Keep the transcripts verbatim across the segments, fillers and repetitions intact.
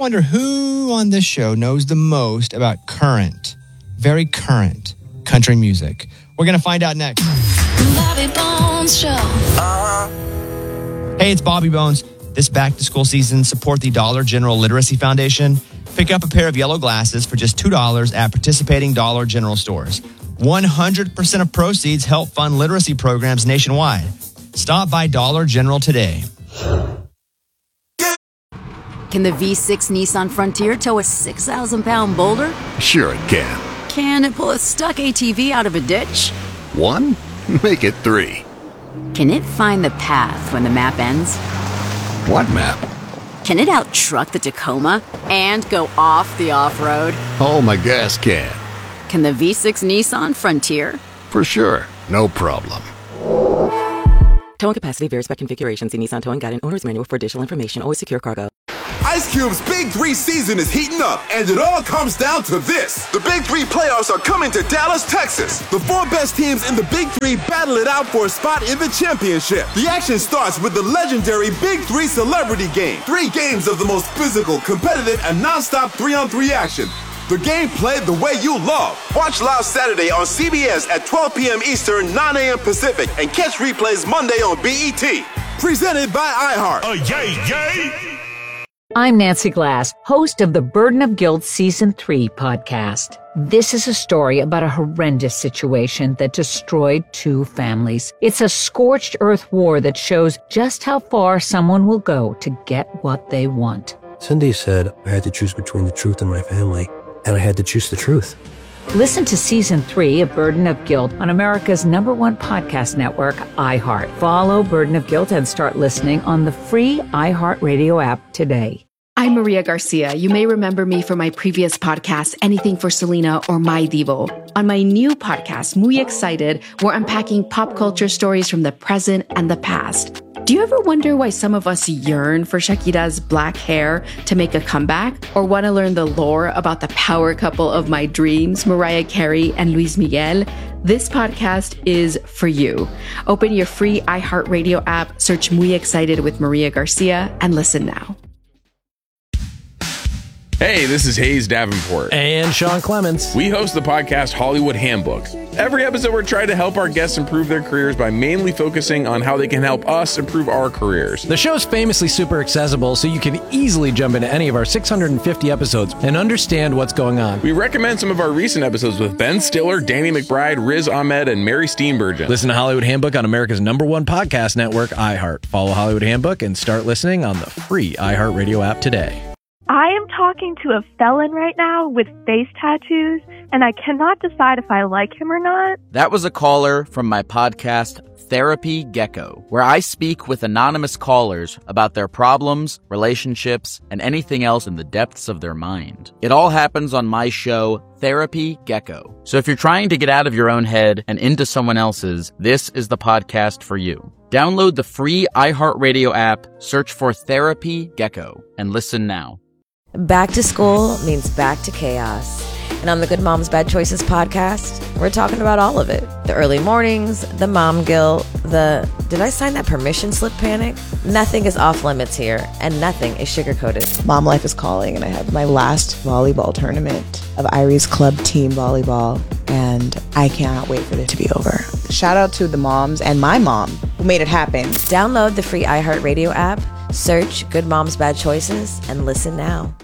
wonder who on this show knows the most about current, very current country music. We're going to find out next. Bobby Bones Show. Uh-huh. Hey, it's Bobby Bones. This back-to-school season, support the Dollar General Literacy Foundation. Pick up a pair of yellow glasses for just two dollars at participating Dollar General stores. one hundred percent of proceeds help fund literacy programs nationwide. Stop by Dollar General today. Can the V six Nissan Frontier tow a six thousand pound boulder? Sure it can. Can it pull a stuck A T V out of a ditch? One? Make it three. Can it find the path when the map ends? What map? Can it out-truck the Tacoma and go off the off-road? Oh, my gas can. Can the V six Nissan Frontier? For sure. No problem. Towing capacity varies by configuration. See Nissan Towing Guide and Owner's Manual for additional information. Always secure cargo. Ice Cube's Big Three season is heating up, and it all comes down to this. The Big Three playoffs are coming to Dallas, Texas. The four best teams in the Big Three battle it out for a spot in the championship. The action starts with the legendary Big Three Celebrity Game. Three games of the most physical, competitive, and nonstop three-on-three action. The game played the way you love. Watch live Saturday on C B S at twelve p.m. Eastern, nine a.m. Pacific, and catch replays Monday on B E T. Presented by iHeart. Uh, yay, yay! I'm Nancy Glass, host of the Burden of Guilt Season three podcast. This is a story about a horrendous situation that destroyed two families. It's a scorched earth war that shows just how far someone will go to get what they want. Cindy said I had to choose between the truth and my family, and I had to choose the truth. Listen to Season three of Burden of Guilt on America's number one podcast network, iHeart. Follow Burden of Guilt and start listening on the free iHeartRadio app today. I'm Maria Garcia. You may remember me from my previous podcast, Anything for Selena or My Divo. On my new podcast, Muy Excited, we're unpacking pop culture stories from the present and the past. Do you ever wonder why some of us yearn for Shakira's black hair to make a comeback? Or want to learn the lore about the power couple of my dreams, Mariah Carey and Luis Miguel? This podcast is for you. Open your free iHeartRadio app, search Muy Excited with Maria Garcia, and listen now. Hey, this is Hayes Davenport. And Sean Clements. We host the podcast Hollywood Handbook. Every episode, we're trying to help our guests improve their careers by mainly focusing on how they can help us improve our careers. The show's famously super accessible, so you can easily jump into any of our six hundred fifty episodes and understand what's going on. We recommend some of our recent episodes with Ben Stiller, Danny McBride, Riz Ahmed, and Mary Steenburgen. Listen to Hollywood Handbook on America's number one podcast network, iHeart. Follow Hollywood Handbook and start listening on the free iHeartRadio app today. I am talking to a felon right now with face tattoos, and I cannot decide if I like him or not. That was a caller from my podcast, Therapy Gecko, where I speak with anonymous callers about their problems, relationships, and anything else in the depths of their mind. It all happens on my show, Therapy Gecko. So if you're trying to get out of your own head and into someone else's, this is the podcast for you. Download the free iHeartRadio app, search for Therapy Gecko, and listen now. Back to school means back to chaos. And on the Good Moms Bad Choices podcast, we're talking about all of it. The early mornings, the mom guilt, the did I sign that permission slip panic? Nothing is off limits here, and nothing is sugar-coated. Mom life is calling, and I have my last volleyball tournament of Irie's club team volleyball, and I cannot wait for it to be over. Shout out to the moms and my mom who made it happen. Download the free iHeartRadio app, search Good Moms Bad Choices, and listen now.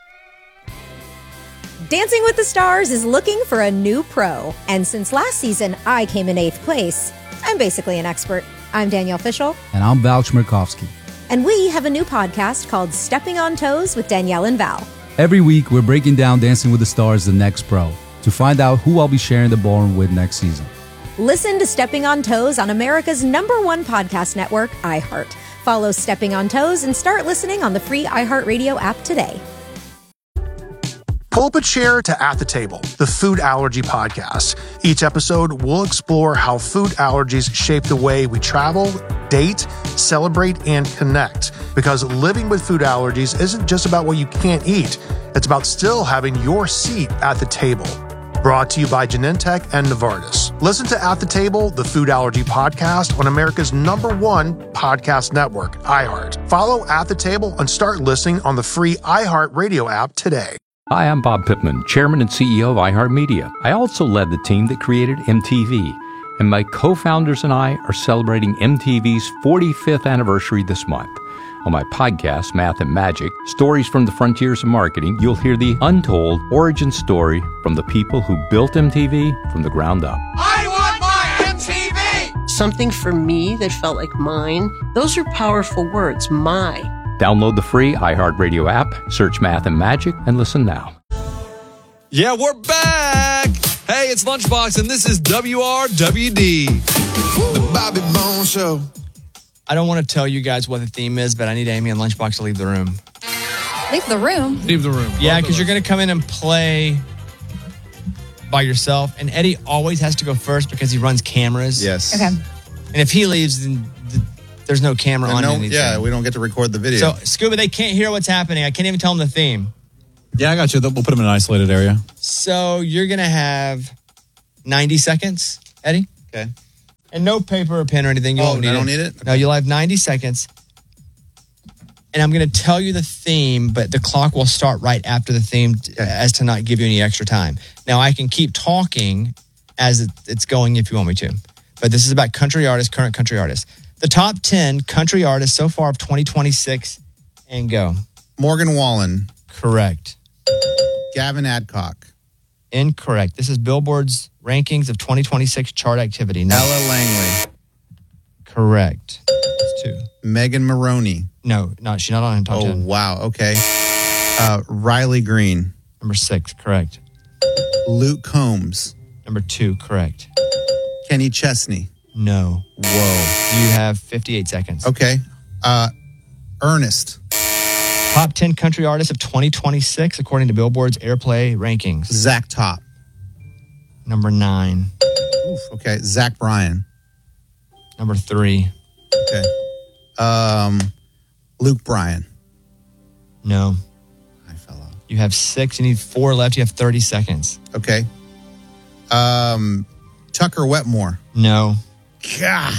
Dancing with the Stars is looking for a new pro. And since last season, I came in eighth place. I'm basically an expert. I'm Danielle Fishel. And I'm Val Chmerkovsky. And we have a new podcast called Stepping on Toes with Danielle and Val. Every week, we're breaking down Dancing with the Stars, the next pro, to find out who I'll be sharing the ballroom with next season. Listen to Stepping on Toes on America's number one podcast network, iHeart. Follow Stepping on Toes and start listening on the free iHeartRadio app today. Pull up a chair to At the Table, the food allergy podcast. Each episode, we'll explore how food allergies shape the way we travel, date, celebrate, and connect. Because living with food allergies isn't just about what you can't eat. It's about still having your seat at the table. Brought to you by Genentech and Novartis. Listen to At the Table, the Food Allergy Podcast on America's number one podcast network, iHeart. Follow At the Table and start listening on the free iHeart Radio app today. Hi, I'm Bob Pittman, Chairman and C E O of iHeartMedia. I also led the team that created M T V, and my co-founders and I are celebrating M T V's forty-fifth anniversary this month. On my podcast, Math and Magic, Stories from the Frontiers of Marketing, you'll hear the untold origin story from the people who built M T V from the ground up. I want my M T V! Something for me that felt like mine. Those are powerful words, my. Download the free iHeartRadio app, search Math and Magic, and listen now. Yeah, we're back! Hey, it's Lunchbox, and this is W R W D. The Bobby Bones Show. I don't want to tell you guys what the theme is, but I need Amy and Lunchbox to leave the room. Leave the room? Leave the room. Yeah, because you're going to come in and play by yourself. And Eddie always has to go first because he runs cameras. Yes. Okay. And if he leaves, then th- there's no camera And on no, anything. yeah, we don't get to record the video. So, Scuba, they can't hear what's happening. I can't even tell them the theme. Yeah, I got you. We'll put them in an isolated area. So you're going to have ninety seconds, Eddie. Okay. And no paper or pen or anything. You Oh, won't need I it. don't need it? No, you'll have ninety seconds. And I'm going to tell you the theme, but the clock will start right after the theme t- as to not give you any extra time. Now, I can keep talking as it, it's going if you want me to. But this is about country artists, current country artists. The top ten country artists so far of twenty twenty-six, and go. Morgan Wallen. Correct. Gavin Adcock. Incorrect. This is Billboard's rankings of twenty twenty-six chart activity. No. Ella Langley. Correct. It's two. Megan Maroney. No, not she's not on top Oh, ten. wow. Okay. Uh, Riley Green. Number six, correct. Luke Combs. Number two, correct. Kenny Chesney. No. Whoa. You have fifty-eight seconds. Okay. Uh, Ernest. Top ten country artists of twenty twenty-six according to Billboard's Airplay rankings. Zach Top. Number nine. Oof, okay. Zach Bryan. Number three. Okay. Um, Luke Bryan. No. I fell off. You have six. You need four left. You have thirty seconds. Okay. Um, Tucker Wetmore. No. God.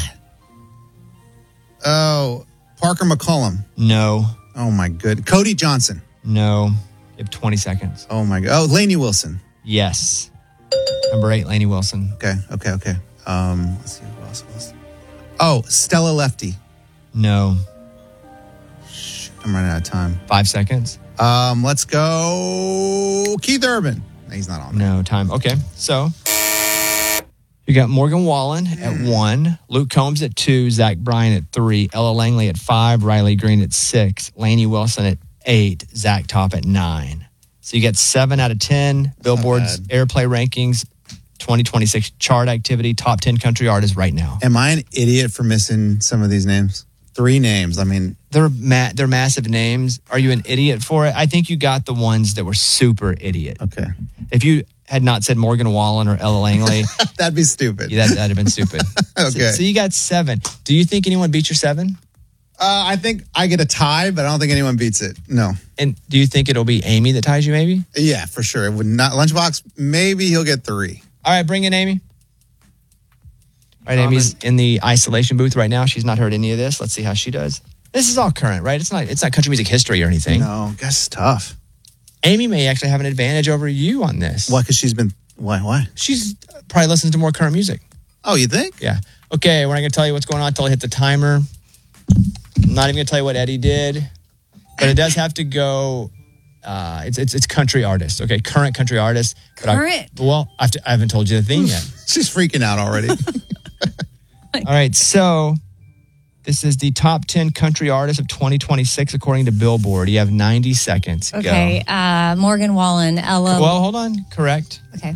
Oh, Parker McCollum. No. Oh, my good. Cody Johnson. No. You have twenty seconds. Oh, my God. Oh, Lainey Wilson. Yes. Number eight, Lainey Wilson. Okay, okay, okay. Um, let's see who else was. Oh, Stella Lefty. No. Shit, I'm running out of time. Five seconds. Um, let's go Keith Urban. He's not on there. No time. Okay, so you got Morgan Wallen at one, Luke Combs at two, Zach Bryan at three, Ella Langley at five, Riley Green at six, Lainey Wilson at eight, Zach Top at nine. So you get seven out of ten. Billboard's Airplay rankings, twenty twenty-six chart activity, top ten country artists right now. Am I an idiot for missing some of these names? Three names. I mean, They're ma- they're massive names. Are you an idiot for it? I think you got the ones that were super idiot. Okay. If you had not said Morgan Wallen or Ella Langley, that'd be stupid. Yeah, that, that'd have been stupid. Okay. So, so you got seven. Do you think anyone beat your seven? Uh, I think I get a tie, but I don't think anyone beats it. No. And do you think it'll be Amy that ties you, maybe? Yeah, for sure. It would not. Lunchbox, maybe he'll get three. All right, bring in Amy. All right, Amy's in the isolation booth right now. She's not heard any of this. Let's see how she does. This is all current, right? It's not It's not country music history or anything. No, guess it's tough. Amy may actually have an advantage over you on this. Why? Because she's been, why, why? She's probably listens to more current music. Oh, you think? Yeah. Okay, we're not going to tell you what's going on until I hit the timer. I'm not even going to tell you what Eddie did. But it does have to go, uh, it's, it's it's country artists, okay? Current country artists. But Current? I, well, I, have to, I haven't told you the thing yet. She's freaking out already. All right, so this is the top ten country artists of twenty twenty-six according to Billboard. You have ninety seconds. Okay. Uh, Morgan Wallen, Ella. Go. Well, hold on. Correct. Okay.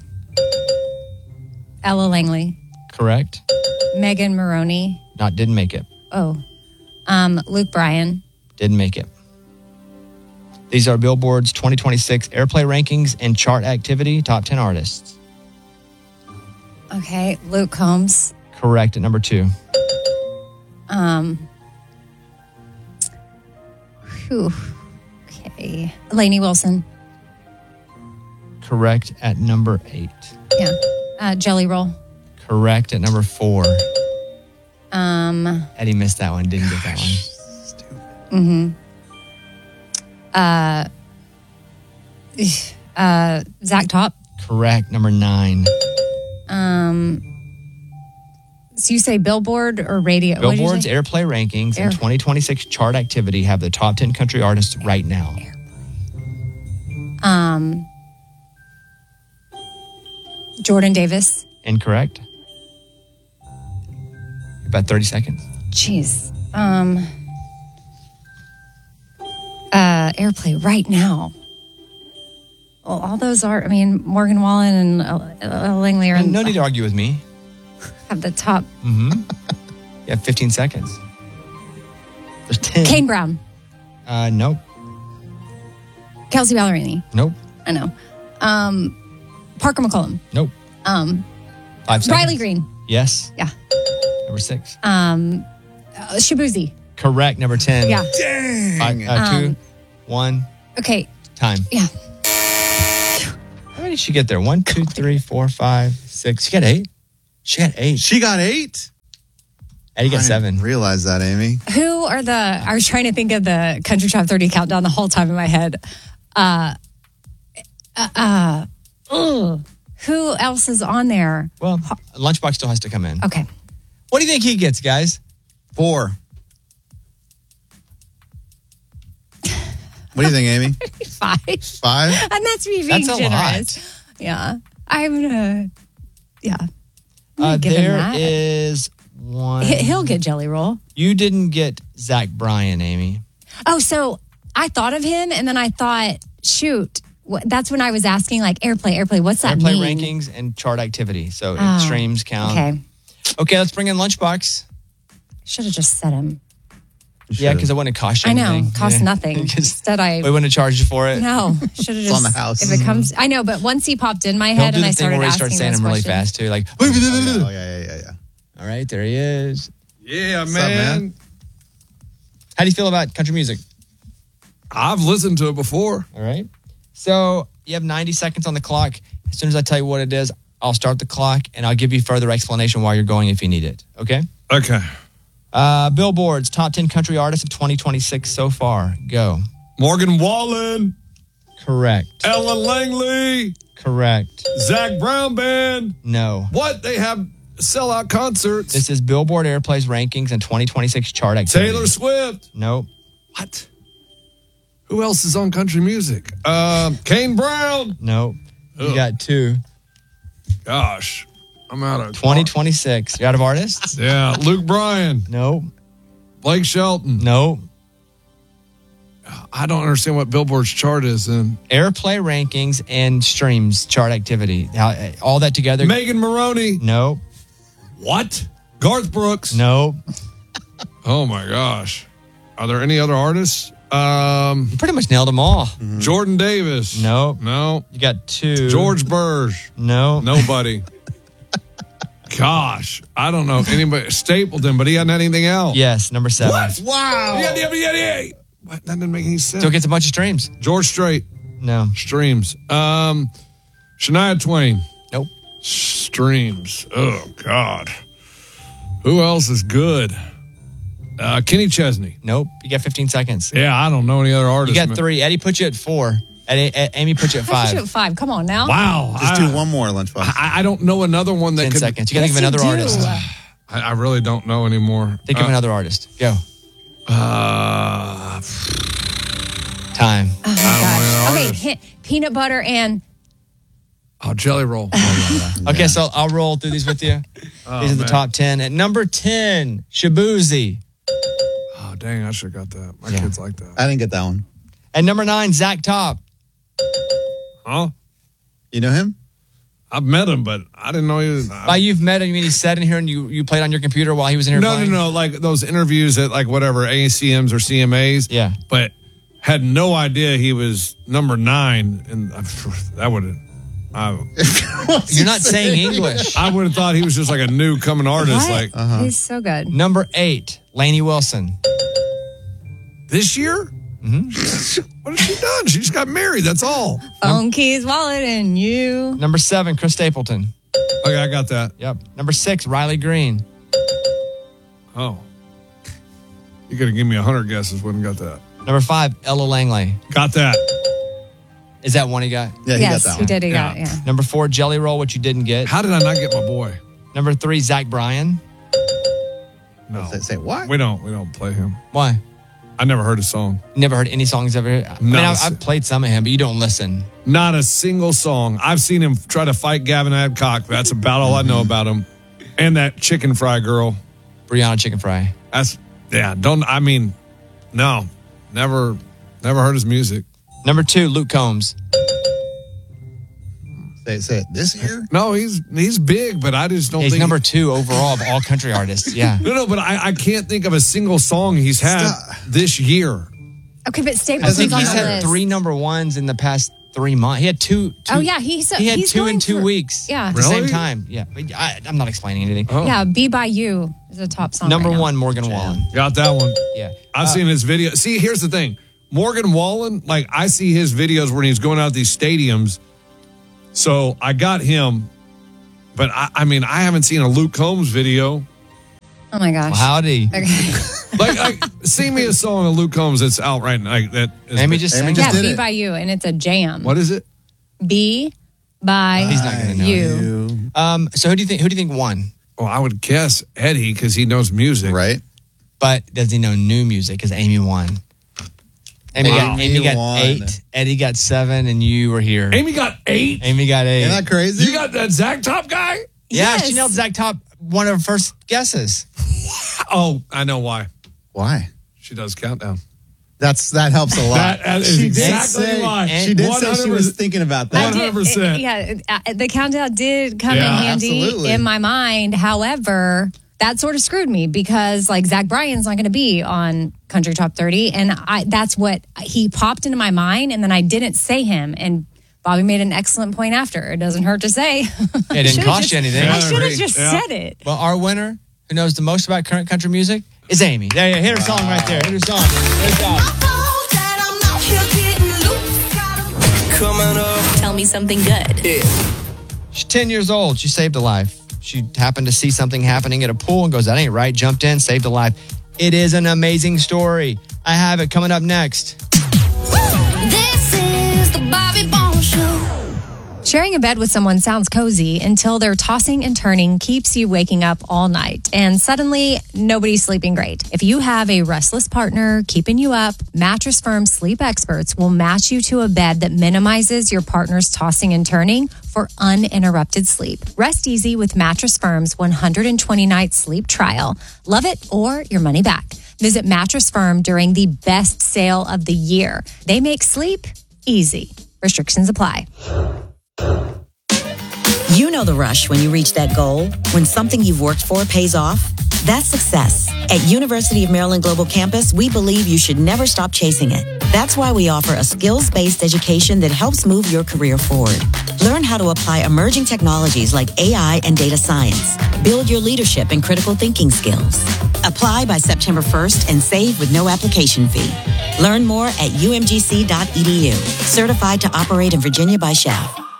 Ella Langley, Correct. Megan Maroney. Not didn't make it. Oh. Um, Luke Bryan. Didn't make it. These are Billboard's twenty twenty-six Airplay rankings and chart activity, top ten artists. Okay. Luke Combs. Correct at number two. Um. Whew. Okay. Lainey Wilson. Correct at number eight. Yeah. Uh, jelly roll. Correct at number four. Um. Eddie missed that one. Didn't get that one. Mm-hmm. Uh. Uh. Zach Top. Correct. Number nine. Um. So you say Billboard or radio? What did you Billboard's say? Airplay rankings Air- and twenty twenty-six chart activity have the top ten country artists right now. Um. Jordan Davis. Incorrect. About thirty seconds. Jeez. Um. Uh. Airplay right now. Well, all those are. I mean, Morgan Wallen and uh, uh, Langley are in, No need to argue with me. have the top. Mm-hmm. You have fifteen seconds. There's ten. Kane Brown. Uh, nope. Kelsey Ballerini. Nope. I know. Um. Parker McCollum. Nope. Um. Five seconds. Riley Green. Yes. Yeah. Number six. Um. Uh, Shabuzi. Correct. Number ten. Yeah. Dang. Five, uh, two, Um, one. Okay. Time. Yeah. How many did she get there? One, two, three, four, five, six. She got eight. She got eight. She got eight? Eddie got I seven. didn't realize that, Amy. Who are the? I was trying to think of the Country Top thirty countdown the whole time in my head. Uh. Uh. uh ugh. Who else is on there? Well, Lunchbox still has to come in. Okay. What do you think he gets, guys? Four. What do you think, Amy? Five. Five? And that's me being That's a generous. Yeah. I'm gonna. Yeah. I'm gonna Uh, give him there that. is one. He- He'll get Jelly Roll. You didn't get Zach Bryan, Amy. Oh, so I thought of him, and then I thought, shoot, wh- that's when I was asking, like, airplay, airplay. What's that Airplay mean? rankings and chart activity. So Oh, it streams count. Okay. Okay, let's bring in Lunchbox. Should have just said him. Yeah, because it wouldn't cost you I know, anything. cost Yeah. nothing. Instead, I We wouldn't have charged you for it. no should have It's just on the house. If it comes, I know, but once he popped in my Don't head do and the I thing started where he asking starts saying those them really questions. fast, too. Like, Oh, yeah, yeah, yeah, yeah. all right, there he is. Yeah, What's man. up, man? How do you feel about country music? I've listened to it before. All right. So you have ninety seconds on the clock. As soon as I tell you what it is, I'll start the clock and I'll give you further explanation while you're going if you need it. Okay? Okay. Uh, Billboard's top ten country artists of twenty twenty-six so far. Go. Morgan Wallen. Correct. Ellen Langley. Correct. Zach Brown Band. No. What? They have sellout concerts. This is Billboard Airplay's rankings and twenty twenty-six chart activity. Taylor Swift. Nope. What? Who else is on country music? Um, Kane Brown. Nope. You Ugh. got two. Gosh, I'm out of twenty twenty-six. You out of artists? Yeah, Luke Bryan. Nope. Blake Shelton. Nope. I don't understand what Billboard's chart is. And Airplay rankings and streams chart activity. Now, all that together. Megan Maroney. Nope. What? Garth Brooks. Nope. Oh my gosh. Are there any other artists? Um, You pretty much nailed them all. Jordan Davis. Nope. No. You got two. George Burge. No. Nobody. Gosh, I don't know anybody. Stapleton, but he hadn't had anything else. Yes, number seven. What? Wow. Yeah, yeah, yeah, yeah. What? That didn't make any sense. Still gets a bunch of streams. George Strait. No. Streams. Um, Shania Twain. Nope. Streams. Oh, God. Who else is good? Uh, Kenny Chesney. Nope. You got fifteen seconds. Yeah, I don't know any other You artists. got man. three. Eddie put you at four. Eddie, A- Amy put you at I put you five. at five. Come on now. Wow. Just I, do one more, Lunchbox. I, I don't know another one that Ten could. seconds. You got to Yes, think of you another do. artist. I, I really don't know anymore. Think of Uh, another artist. Go. Uh, Time. Oh my I don't know gosh. any Okay, artists. hit, peanut butter and oh, Jelly Roll. Okay, so I'll roll through these with you. Oh, These are the man. top ten. At number ten, Shabuzi. Oh, dang, I should have got that. My Yeah. kids like that. I didn't get that one. At number nine, Zach Top. Huh? You know him? I've met him, but I didn't know he was. By you've met him, you mean he sat in here and you, you played on your computer while he was in here No, no, playing? no. Like those interviews at like whatever A C Ms or C M As. Yeah. But had no idea he was number nine, and I'm sure that would have. You're not saying English. I would have thought he was just like a new coming artist. what? Like Uh-huh. He's so good. Number eight, Lainey Wilson. this year. Mm-hmm. What has she done? She just got married. That's all. Phone, keys, wallet, and you. Number seven, Chris Stapleton. Okay, I got that. Yep. Number six, Riley Green. Oh. You could have given me a hundred guesses. Wouldn't got that. Number five, Ella Langley. Got that. Is that one he got? Yeah, he yes, got that he one. did. He yeah. got it, yeah. Number four, Jelly Roll, what you didn't get. How did I not get my boy? Number three, Zach Bryan. No. Say, say what? We don't. We don't play him. Why? I never heard a song. Never heard any songs ever. I mean, I've, I've played some of him, but you don't listen. Not a single song. I've seen him try to fight Gavin Adcock. That's about all I know about him. And that chicken fry girl, Brianna Chicken Fry. That's yeah. Don't I mean? No, never, never heard his music. Number two, Luke Combs. Say, say it this year? No, he's he's big, but I just don't He's think number two overall of all country artists. Yeah. No, no, but I, I can't think of a single song he's had Stop. this year. Okay, but I Stapleton's think on he's the had list. three number ones in the past three months. He had two. two Oh, yeah, he's- he had he's two going in two for- weeks. yeah. At the same Really? time. Yeah. But I, I'm not explaining anything. Oh. Yeah, Be By You is a top song. Number right now. one, Morgan Wallen. Got that one. Yeah. I've Uh, seen his video. See, here's the thing. Morgan Wallen, like I see his videos when he's going out these stadiums. So I got him, but I, I mean, I haven't seen a Luke Combs video. Oh my gosh. Well, howdy. Okay. Like, like, sing me a song of Luke Combs that's out right now. Like, that is Amy just sang yeah, it. Be By You, and it's a jam. What is it? Be By He's not going to know. You. Um, so who do you think? Who do you think won? Well, I would guess Eddie because he knows music, right? But does he know new music? Because Amy won. Amy Wow. got Amy got won. eight. Eddie got seven, and you were here. Amy got eight. Amy got eight. Isn't that crazy? You got that Zach Top guy? Yeah, Yes. she nailed Zach Top. One of her first guesses. Oh, I know why. Why? She does countdown. That's that helps a lot. That- that is she exactly did say, why. She did say she was thinking about that. one hundred percent. Yeah, uh, the countdown did come Yeah, in handy absolutely. in my mind. However, that sort of screwed me because like Zach Bryan's not going to be on Country Top thirty. And I that's what he popped into my mind. And then I didn't say him. And Bobby made an excellent point after. It doesn't hurt to say. It didn't cost just, you anything. I I should have agree. just Yeah. said it. Well, our winner, who knows the most about current country music, is Amy. There you hit her song right there. Hit her song. Good job. Tell me something good. She's ten years old. She saved a life. She happened to see something happening at a pool and goes, that ain't right. Jumped in, saved a life. It is an amazing story. I have it coming up next. This is the Bobby Bones Show. Sharing a bed with someone sounds cozy until their tossing and turning keeps you waking up all night. And suddenly, nobody's sleeping great. If you have a restless partner keeping you up, Mattress Firm sleep experts will match you to a bed that minimizes your partner's tossing and turning for uninterrupted sleep. Rest easy with Mattress Firm's one hundred twenty night sleep trial. Love it or your money back. Visit Mattress Firm during the best sale of the year. They make sleep easy. Restrictions apply. You know the rush when you reach that goal, when something you've worked for pays off. That's success. At University of Maryland Global Campus, we believe you should never stop chasing it. That's why we offer a skills-based education that helps move your career forward. Learn how to apply emerging technologies like A I and data science. Build your leadership and critical thinking skills. Apply by September first and save with no application fee. Learn more at u m g c dot e d u. Certified to operate in Virginia by S H A F.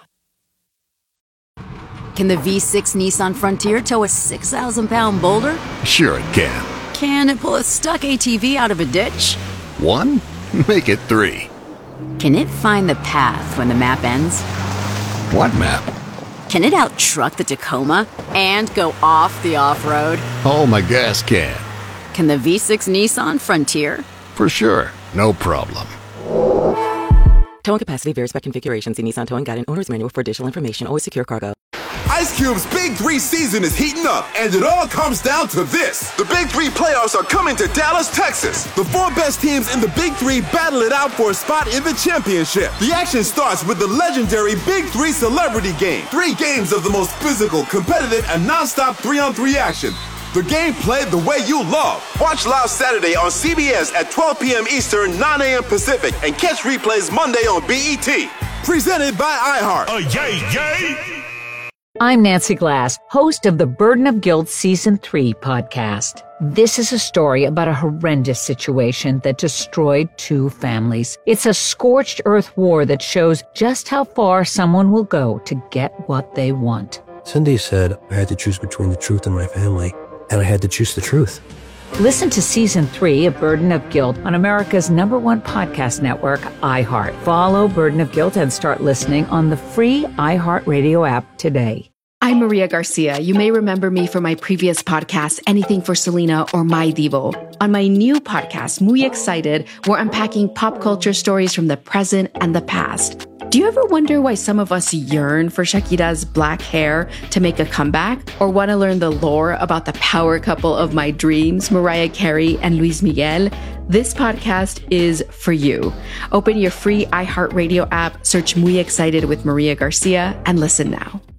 Can the V six Nissan Frontier tow a six thousand pound boulder? Sure it can. Can it pull a stuck A T V out of a ditch? One? Make it three. Can it find the path when the map ends? What map? Can it out-truck the Tacoma and go off the off-road? Oh, my gas can. Can the V six Nissan Frontier? For sure. No problem. Towing capacity varies by configuration. See Nissan Towing Guide and Owner's Manual for additional information. Always secure cargo. Ice Cube's Big Three season is heating up, and it all comes down to this. The Big Three playoffs are coming to Dallas, Texas. The four best teams in the Big Three battle it out for a spot in the championship. The action starts with the legendary Big Three Celebrity Game. Three games of the most physical, competitive, and non-stop three-on-three action. The game played the way you love. Watch live Saturday on C B S at twelve p.m. Eastern, nine a.m. Pacific, and catch replays Monday on B E T. Presented by iHeart. Uh, yay, yay! I'm Nancy Glass, host of the Burden of Guilt Season three podcast. This is a story about a horrendous situation that destroyed two families. It's a scorched earth war that shows just how far someone will go to get what they want. Cindy said I had to choose between the truth and my family, and I had to choose the truth. Listen to Season three of Burden of Guilt on America's number one podcast network, iHeart. Follow Burden of Guilt and start listening on the free iHeartRadio app today. I'm Maria Garcia. You may remember me from my previous podcast, Anything for Selena or My Divo. On my new podcast, Muy Excited, we're unpacking pop culture stories from the present and the past. Do you ever wonder why some of us yearn for Shakira's black hair to make a comeback? Or want to learn the lore about the power couple of my dreams, Mariah Carey and Luis Miguel? This podcast is for you. Open your free iHeartRadio app, search Muy Excited with Maria Garcia, and listen now.